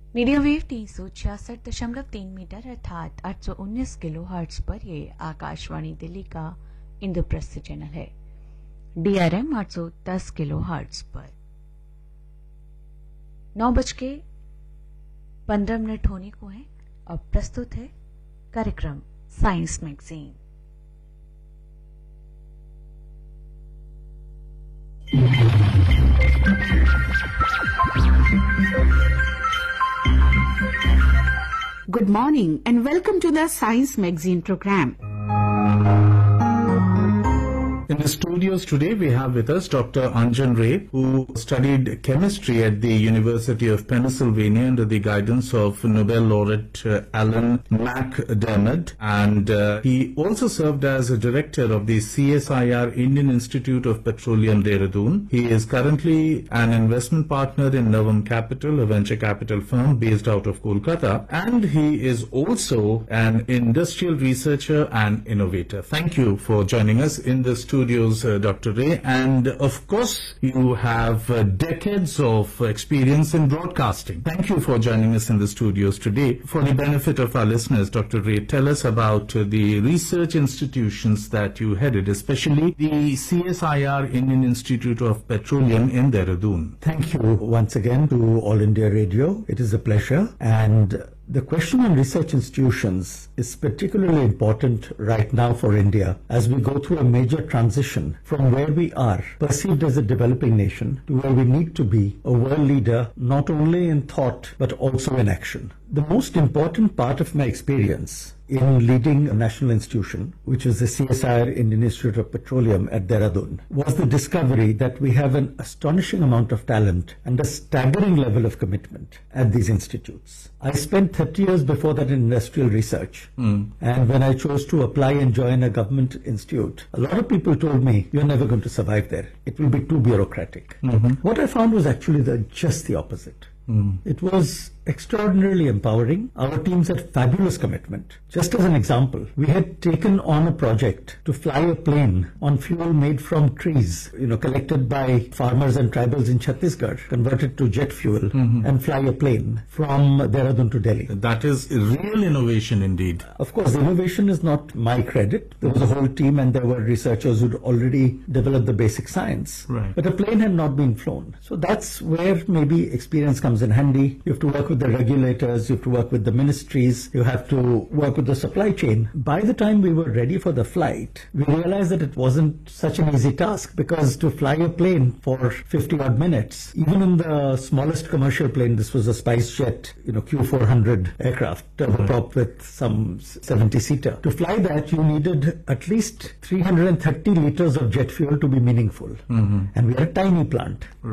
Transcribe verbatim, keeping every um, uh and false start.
Medium wave तीन सौ छियासठ दशमलव तीन मीटर अर्थात आठ सौ उन्नीस किलो हर्ट्ज पर ये आकाशवाणी दिल्ली का इंद्रप्रस्थ चैनल है। डीआरएम आठ सौ दस किलो हर्ट्ज पर। नौ बज के पंद्रह मिनट होने को है। अब प्रस्तुत है कार्यक्रम science magazine. Good morning and welcome to the Science Magazine program. In the studios today, we have with us Doctor Anjan Ray, who studied chemistry at the University of Pennsylvania under the guidance of Nobel laureate uh, Alan MacDiarmid, and uh, he also served as a director of the C S I R Indian Institute of Petroleum, Dehradun. He is currently an investment partner in Navam Capital, a venture capital firm based out of Kolkata, and he is also an industrial researcher and innovator. Thank you for joining us in the studio. Studios, uh, Doctor Ray, and of course you have uh, decades of experience in broadcasting. Thank you for joining us in the studios today. For the benefit of our listeners, Doctor Ray, tell us about uh, the research institutions that you headed, especially the C S I R Indian Institute of Petroleum in Dehradun. Thank you once again to All India Radio. It is a pleasure, and the question on research institutions is particularly important right now for India as we go through a major transition from where we are, perceived as a developing nation, to where we need to be a world leader, not only in thought but also in action. The most important part of my experience in leading a national institution, which is the C S I R Indian Institute of Petroleum at Dehradun, was the discovery that we have an astonishing amount of talent and a staggering level of commitment at these institutes. I spent thirty years before that in industrial research, mm. and when I chose to apply and join a government institute, a lot of people told me, you're never going to survive there. It will be too bureaucratic. Mm-hmm. What I found was actually the, just the opposite. Mm. It was extraordinarily empowering. Our teams had fabulous commitment. Just as an example, we had taken on a project to fly a plane on fuel made from trees, you know, collected by farmers and tribals in Chhattisgarh, converted to jet fuel, mm-hmm. and fly a plane from Dehradun to Delhi. That is real innovation indeed. Of course, the innovation is not my credit. There was a whole team and there were researchers who'd already developed the basic science. Right. But a plane had not been flown. So that's where maybe experience comes in handy. You have to work with the regulators, you have to work with the ministries, you have to work with the supply chain. By the time we were ready for the flight, we realized that it wasn't such an easy task, because to fly a plane for fifty odd minutes, even in the smallest commercial plane, this was a SpiceJet, you know, Q four hundred aircraft, turboprop with some seventy seater. To fly that, you needed at least three hundred thirty liters of jet fuel to be meaningful. Mm-hmm. And we are a tiny plant.